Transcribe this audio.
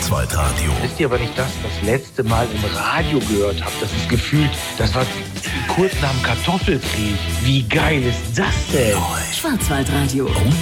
Schwarzwaldradio. Wisst ihr, wann ich das letzte Mal im Radio gehört habe? Das ist gefühlt, das war kurz nach dem Kartoffelkrieg. Wie geil ist das denn? Neu. Schwarzwaldradio.